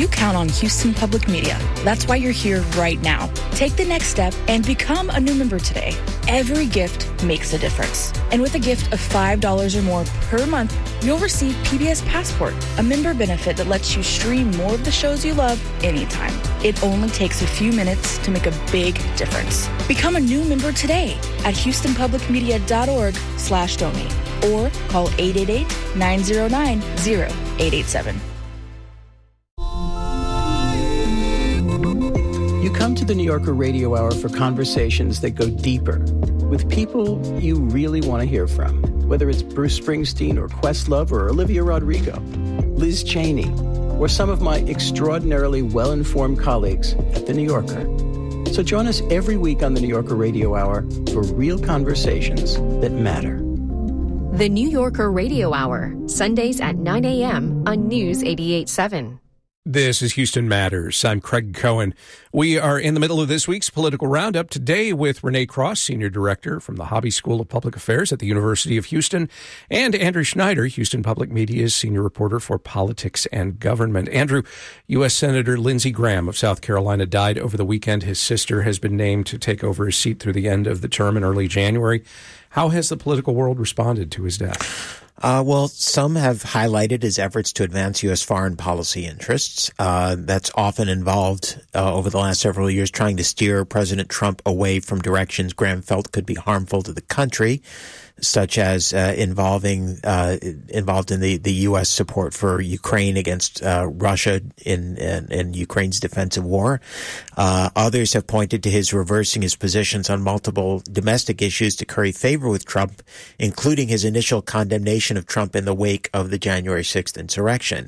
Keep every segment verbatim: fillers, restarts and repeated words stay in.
You count on Houston Public Media. That's why you're here right now. Take the next step and become a new member today. Every gift makes a difference. And with a gift of five dollars or more per month, you'll receive P B S Passport, a member benefit that lets you stream more of the shows you love anytime. It only takes a few minutes to make a big difference. Become a new member today at houstonpublicmedia.org slash donate or call eight eight eight, nine zero nine, zero eight eight seven. You come to the New Yorker Radio Hour for conversations that go deeper with people you really want to hear from, whether it's Bruce Springsteen or Questlove or Olivia Rodrigo, Liz Cheney, or some of my extraordinarily well-informed colleagues at the New Yorker. So join us every week on the New Yorker Radio Hour for real conversations that matter. The New Yorker Radio Hour, Sundays at nine a.m. on News eighty-eight point seven. This is Houston Matters. I'm Craig Cohen. We are in the middle of this week's political roundup today with Renee Cross, Senior Director from the Hobby School of Public Affairs at the University of Houston, and Andrew Schneider, Houston Public Media's Senior Reporter for Politics and Government. Andrew, U S. Senator Lindsey Graham of South Carolina died over the weekend. His sister has been named to take over his seat through the end of the term in early January. How has the political world responded to his death? Uh, well, some have highlighted his efforts to advance U S foreign policy interests. Uh, that's often involved uh, over the last several years trying to steer President Trump away from directions Graham felt could be harmful to the country, such as uh, involving uh, involved in the, the U S support for Ukraine against uh, Russia in, in in Ukraine's defensive war. Uh, others have pointed to his reversing his positions on multiple domestic issues to curry favor with Trump, including his initial condemnation of Trump in the wake of the January sixth insurrection.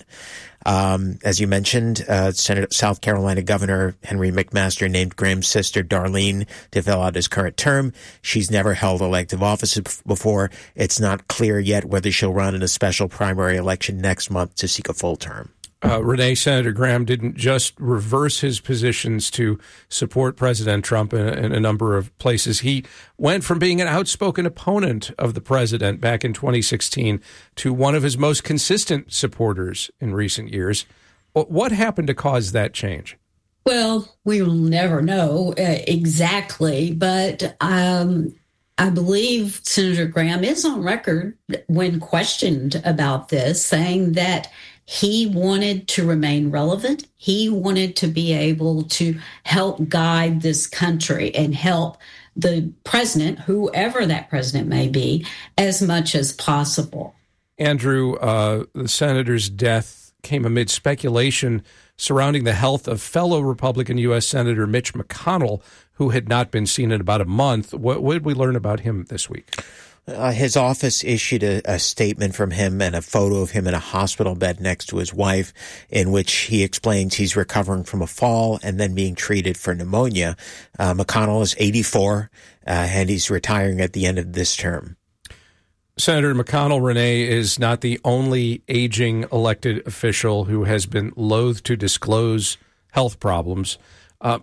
Um, as you mentioned, uh, Senator, South Carolina Governor Henry McMaster named Graham's sister Darlene to fill out his current term. She's never held elective office before. It's not clear yet whether she'll run in a special primary election next month to seek a full term. Uh, Renee, Senator Graham didn't just reverse his positions to support President Trump in, in a number of places. He went from being an outspoken opponent of the president back in twenty sixteen to one of his most consistent supporters in recent years. What happened to cause that change? Well, we will never know uh, exactly, but um, I believe Senator Graham is on record when questioned about this, saying that he wanted to remain relevant. He wanted to be able to help guide this country and help the president, whoever that president may be, as much as possible. Andrew, uh, the senator's death came amid speculation surrounding the health of fellow Republican U S. Senator Mitch McConnell, who had not been seen in about a month. What, what did we learn about him this week? Uh, his office issued a, a statement from him and a photo of him in a hospital bed next to his wife, in which he explains he's recovering from a fall and then being treated for pneumonia. Uh, McConnell is eighty-four, uh, and he's retiring at the end of this term. Senator McConnell, Renee, is not the only aging elected official who has been loath to disclose health problems. Uh,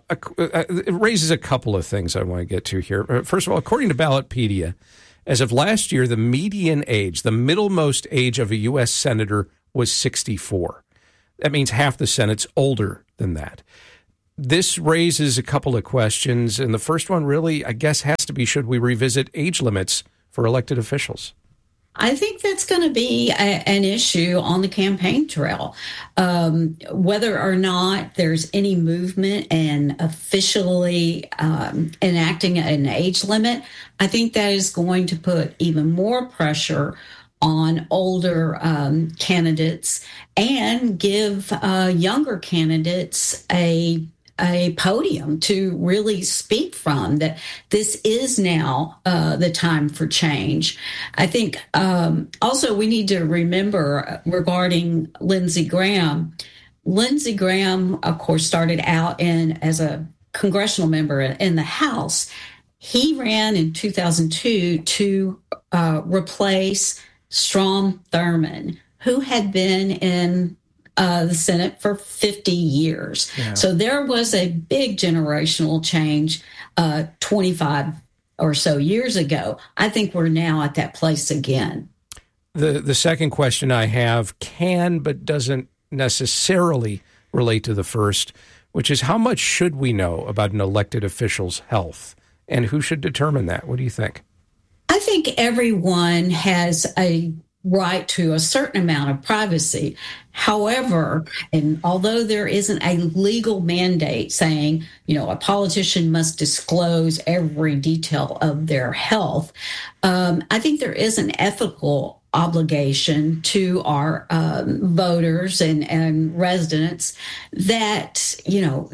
it raises a couple of things I want to get to here. First of all, according to Ballotpedia, as of last year, the median age, the middlemost age of a U S senator was sixty-four. That means half the Senate's older than that. This raises a couple of questions, and the first one really, I guess, has to be, should we revisit age limits for elected officials? I think that's going to be a, an issue on the campaign trail. Um, whether or not there's any movement in officially um, enacting an age limit, I think that is going to put even more pressure on older um, candidates and give uh, younger candidates a a podium to really speak from, that this is now uh, the time for change. I think um, also we need to remember regarding Lindsey Graham, Lindsey Graham, of course, started out in as a congressional member in the House. He ran in two thousand two to uh, replace Strom Thurmond, who had been in Uh, the Senate for fifty years. Yeah. So there was a big generational change uh, twenty-five or so years ago. I think we're now at that place again. The the second question I have can but doesn't necessarily relate to the first, which is how much should we know about an elected official's health, and who should determine that? What do you think? I think everyone has a right to a certain amount of privacy. However, and although there isn't a legal mandate saying, you know, a politician must disclose every detail of their health, um, I think there is an ethical obligation to our um, voters and, and residents that, you know,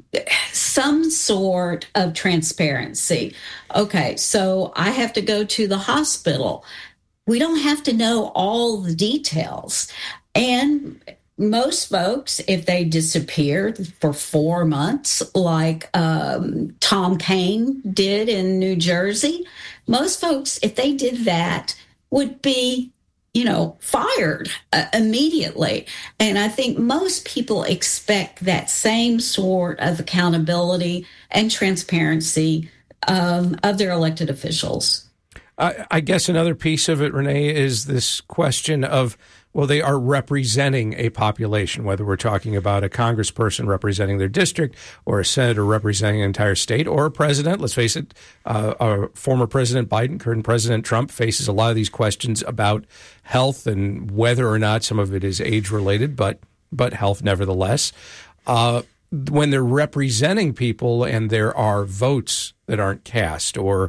some sort of transparency. Okay, so I have to go to the hospital. We don't have to know all the details. And most folks, if they disappeared for four months, like um, Tom Kean did in New Jersey, most folks, if they did that, would be, you know, fired uh, immediately. And I think most people expect that same sort of accountability and transparency um, of their elected officials. I, I guess another piece of it, Renee, is this question of, well, they are representing a population, whether we're talking about a congressperson representing their district or a senator representing an entire state or a president. Let's face it, uh, our former President Biden, current President Trump faces a lot of these questions about health and whether or not some of it is age-related, but but health nevertheless. Uh, when they're representing people and there are votes that aren't cast or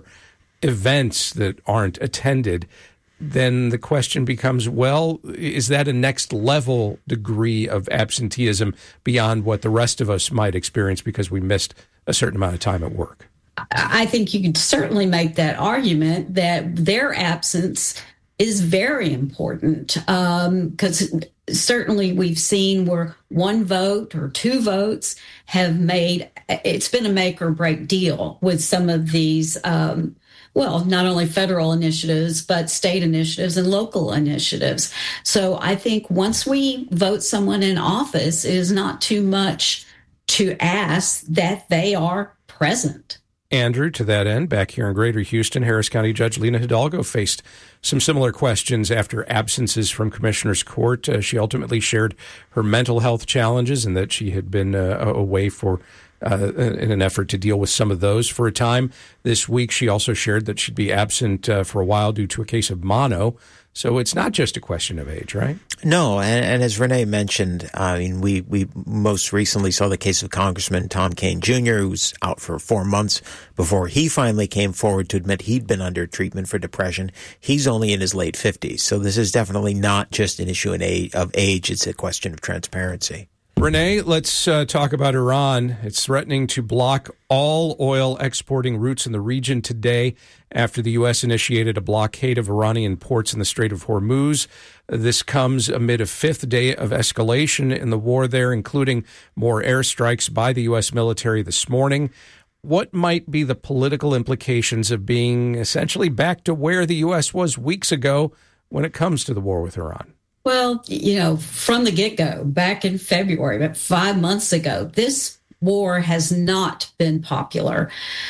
events that aren't attended, then the question becomes, well, is that a next level degree of absenteeism beyond what the rest of us might experience because we missed a certain amount of time at work? I think you could certainly make that argument that their absence is very important, because um, certainly we've seen where one vote or two votes have made, it's been a make or break deal with some of these um well, not only federal initiatives, but state initiatives and local initiatives. So I think once we vote someone in office, it is not too much to ask that they are present. Andrew, to that end, back here in Greater Houston, Harris County Judge Lina Hidalgo faced some similar questions after absences from Commissioner's Court. Uh, she ultimately shared her mental health challenges and that she had been uh, away for Uh, in an effort to deal with some of those for a time. This week, she also shared that she'd be absent uh, for a while due to a case of mono. So it's not just a question of age, right? No, and, and as Renee mentioned, I mean, we, we most recently saw the case of Congressman Tom Kean Junior, who was out for four months before he finally came forward to admit he'd been under treatment for depression. He's only in his late fifties. So this is definitely not just an issue of age. It's a question of transparency. Renee, let's uh, talk about Iran. It's threatening to block all oil exporting routes in the region today after the U S initiated a blockade of Iranian ports in the Strait of Hormuz. This comes amid a fifth day of escalation in the war there, including more airstrikes by the U S military this morning. What might be the political implications of being essentially back to where the U S was weeks ago when it comes to the war with Iran? Well, you know, from the get-go, back in February, about five months ago, this war has not been popular.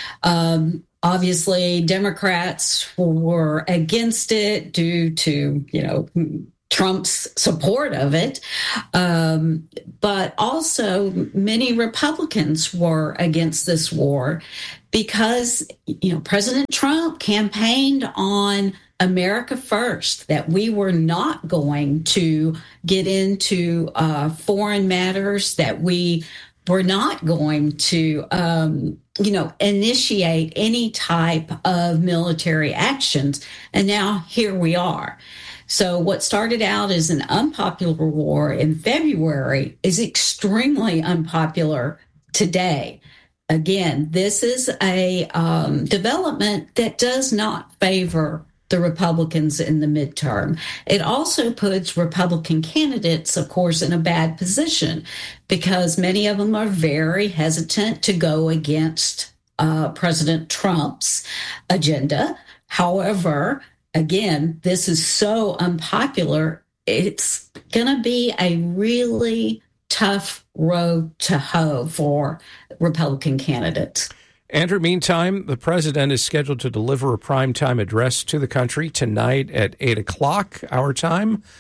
Um, obviously, Democrats were against it due to, you know, Trump's support of it. Um, but also many Republicans were against this war because, you know, President Trump campaigned on America first, that we were not going to get into uh, foreign matters, that we were not going to, um, you know, initiate any type of military actions. And now here we are. So what started out as an unpopular war in February is extremely unpopular today. Again, this is a um, development that does not favor the Republicans in the midterm. It also puts Republican candidates, of course, in a bad position because many of them are very hesitant to go against uh, President Trump's agenda. However, again, this is so unpopular, it's going to be a really tough road to hoe for Republican candidates. Andrew, meantime, the president is scheduled to deliver a primetime address to the country tonight at eight o'clock our time.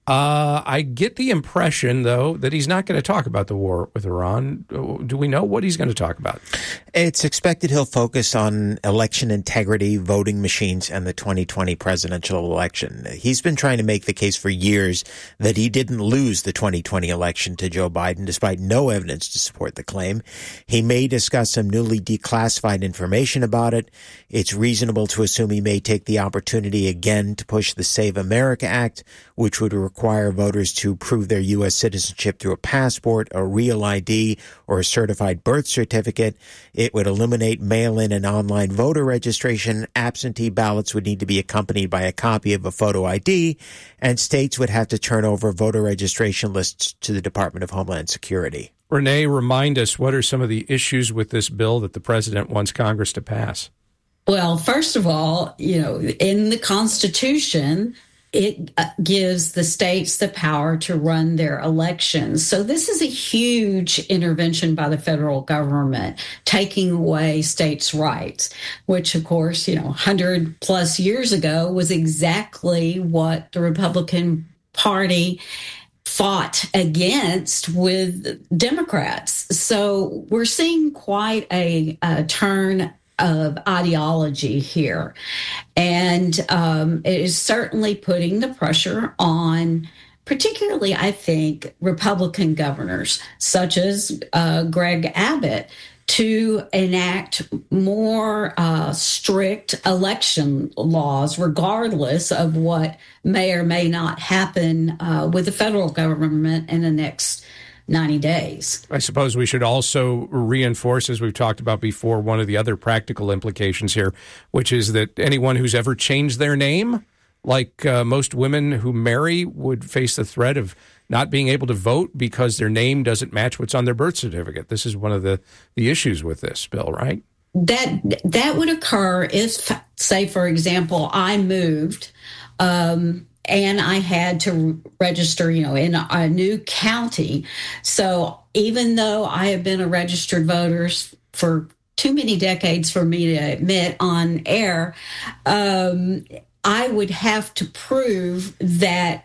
Uh, I get the impression, though, that he's not going to talk about the war with Iran. Do we know what he's going to talk about? It's expected he'll focus on election integrity, voting machines, and the twenty twenty presidential election. He's been trying to make the case for years that he didn't lose the twenty twenty election to Joe Biden, despite no evidence to support the claim. He may discuss some newly declassified information about it. It's reasonable to assume he may take the opportunity again to push the Save America Act, which would require voters to prove their U S citizenship through a passport, a real I D, or a certified birth certificate. It would eliminate mail-in and online voter registration. Absentee ballots would need to be accompanied by a copy of a photo I D, and states would have to turn over voter registration lists to the Department of Homeland Security. Renee, remind us, what are some of the issues with this bill that the president wants Congress to pass? Well, first of all, you know, in the Constitution, it gives the states the power to run their elections. So this is a huge intervention by the federal government, taking away states' rights, which, of course, you know, one hundred plus years ago was exactly what the Republican Party fought against with Democrats. So we're seeing quite a, a turn of ideology here. And um, it is certainly putting the pressure on, particularly, I think, Republican governors, such as uh, Greg Abbott, to enact more uh, strict election laws, regardless of what may or may not happen uh, with the federal government in the next ninety days. I suppose we should also reinforce, as we've talked about before, one of the other practical implications here, which is that anyone who's ever changed their name, like uh, most women who marry, would face the threat of not being able to vote because their name doesn't match what's on their birth certificate. This is one of the, the issues with this bill, right? That that would occur if, say, for example, I moved um, and I had to register, you know, in a, a new county. So even though I have been a registered voter for too many decades for me to admit on air, um, I would have to prove that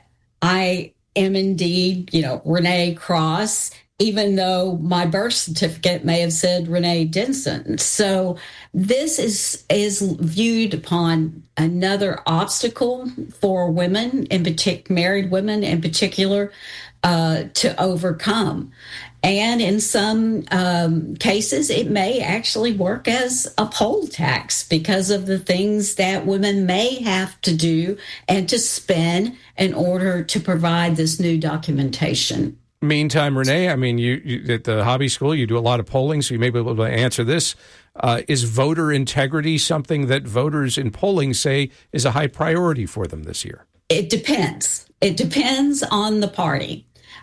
I am indeed, you know, Renee Cross, even though my birth certificate may have said Renee Denson. So this is is viewed upon another obstacle for women, in particular, married women in particular, uh, to overcome. And in some um, cases, it may actually work as a poll tax because of the things that women may have to do and to spend in order to provide this new documentation. Meantime, Renee, I mean, you, you at the hobby school, you do a lot of polling, so you may be able to answer this. Uh, is voter integrity something that voters in polling say is a high priority for them this year? It depends. It depends on the party.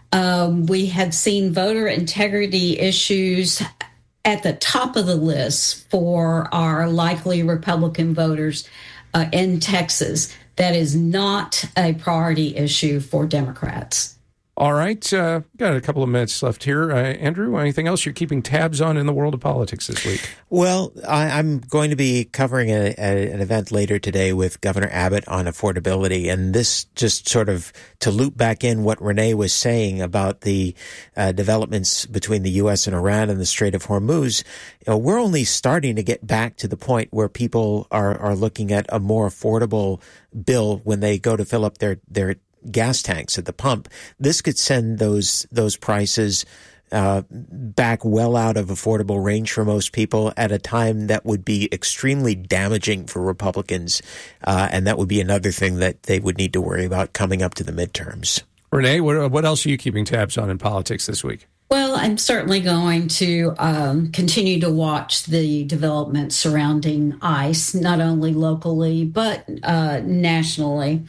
Um, we have seen voter integrity issues at the top of the list for our likely Republican voters uh, in Texas. That is not a priority issue for Democrats. All right. Uh, got a couple of minutes left here. Uh, Andrew, anything else you're keeping tabs on in the world of politics this week? Well, I, I'm going to be covering a, a, an event later today with Governor Abbott on affordability. And this just sort of to loop back in what Renee was saying about the uh, developments between the U S and Iran and the Strait of Hormuz. You know, we're only starting to get back to the point where people are, are looking at a more affordable bill when they go to fill up their, their gas tanks at the pump. This could send those those prices uh, back well out of affordable range for most people at a time that would be extremely damaging for Republicans, uh, and that would be another thing that they would need to worry about coming up to the midterms. Renee, what, what else are you keeping tabs on in politics this week? Well, I'm certainly going to um, continue to watch the developments surrounding ICE, not only locally, but uh, nationally.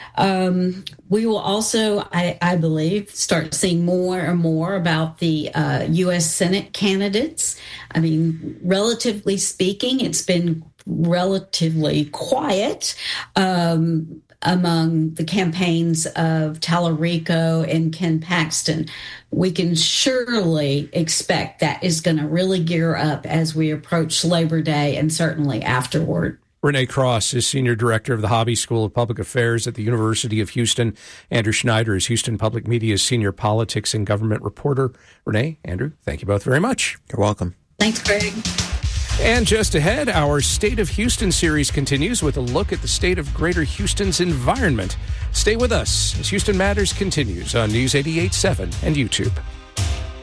Um, we will also, I, I believe, start seeing more and more about the uh, U S Senate candidates. I mean, relatively speaking, it's been relatively quiet um, among the campaigns of Tallarico and Ken Paxton. We can surely expect that is going to really gear up as we approach Labor Day and certainly afterward. Renee Cross is Senior Director of the Hobby School of Public Affairs at the University of Houston. Andrew Schneider is Houston Public Media's Senior Politics and Government Reporter. Renee, Andrew, thank you both very much. You're welcome. Thanks, Greg. And just ahead, our State of Houston series continues with a look at the state of Greater Houston's environment. Stay with us as Houston Matters continues on News eighty-eight point seven and YouTube.